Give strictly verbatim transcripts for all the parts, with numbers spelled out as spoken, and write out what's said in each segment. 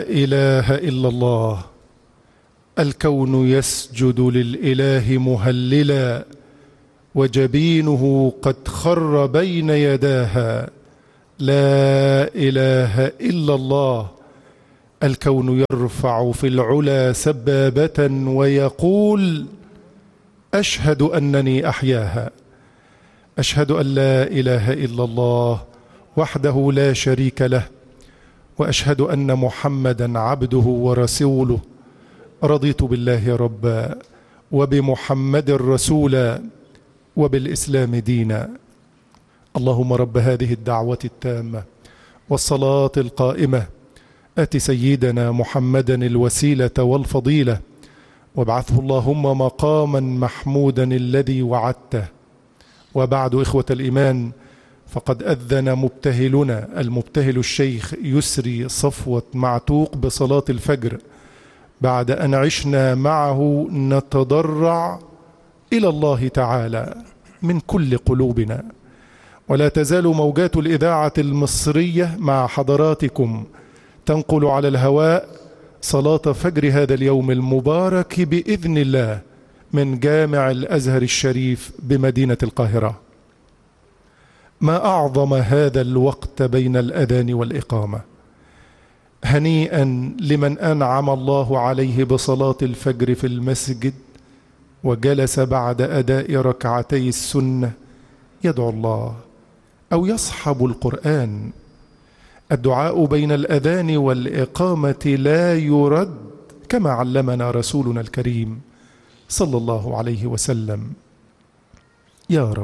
إله إلا الله. الكون يسجد للإله مهللا، وجبينه قد خر بين يداها. لا إله إلا الله. الكون يرفع في العلا سبابة ويقول: أشهد أنني أحياها. أشهد أن لا إله إلا الله وحده لا شريك له، وأشهد أن محمدا عبده ورسوله. رضيت بالله ربا، وبمحمد رسولا، وبالإسلام دينا. اللهم رب هذه الدعوة التامة والصلاة القائمة، آت سيدنا محمدا الوسيلة والفضيلة، وابعثه اللهم مقاما محمودا الذي وعدته. وبعد، إخوة الإيمان، فقد أذن مبتهلنا المبتهل الشيخ يسري صفوة معتوق بصلاة الفجر، بعد أن عشنا معه نتضرع إلى الله تعالى من كل قلوبنا. ولا تزال موجات الإذاعة المصرية مع حضراتكم تنقل على الهواء صلاة فجر هذا اليوم المبارك بإذن الله من جامع الأزهر الشريف بمدينة القاهرة. ما أعظم هذا الوقت بين الأذان والإقامة. هنيئا لمن أنعم الله عليه بصلاة الفجر في المسجد وجلس بعد أداء ركعتي السنة يدعو الله أو يصحب القرآن. الدعاء بين الأذان والإقامة لا يرد، كما علمنا رسولنا الكريم صلى الله عليه وسلم. يا رب،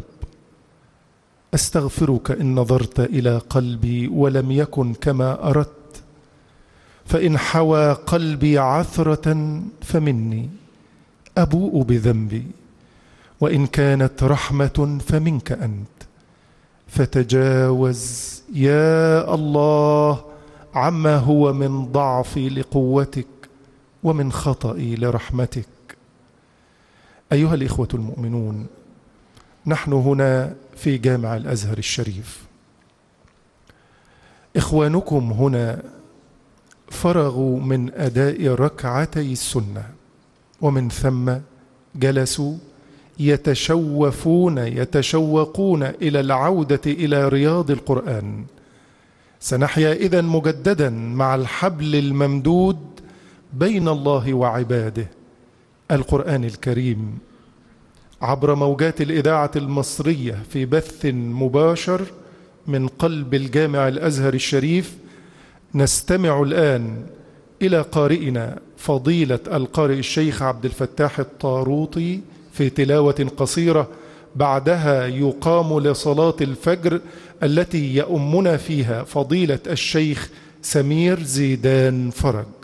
أستغفرك إن نظرت إلى قلبي ولم يكن كما أردت، فإن حوى قلبي عثرة فمني، أبوء بذنبي، وإن كانت رحمة فمنك أنت، فتجاوز يا الله عما هو من ضعفي لقوتك ومن خطئي لرحمتك. أيها الإخوة المؤمنون، نحن هنا في جامع الأزهر الشريف. إخوانكم هنا فرغوا من أداء ركعتي السنة، ومن ثم جلسوا يتشوفون يتشوقون إلى العودة إلى رياض القرآن. سنحيا إذن مجددا مع الحبل الممدود بين الله وعباده، القرآن الكريم، عبر موجات الإذاعة المصرية في بث مباشر من قلب الجامع الأزهر الشريف. نستمع الآن إلى قارئنا فضيلة القارئ الشيخ عبد الفتاح الطاروطي في تلاوة قصيرة، بعدها يقام لصلاة الفجر التي يؤمنا فيها فضيلة الشيخ سمير زيدان فرج.